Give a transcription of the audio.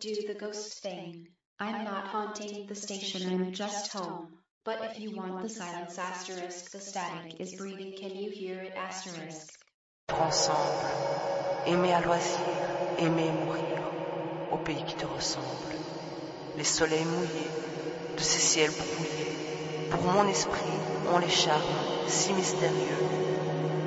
do the ghost thing. I'm not haunting the station, I'm just home. But if you want the silence asterisk, the static is breathing, can you hear it asterisk? Ensemble, aimer à loisir, aimer et mourir, au pays qui te ressemble. Les soleils mouillés, de ces ciels brouillés, pour mon esprit ont les charmes si mystérieux.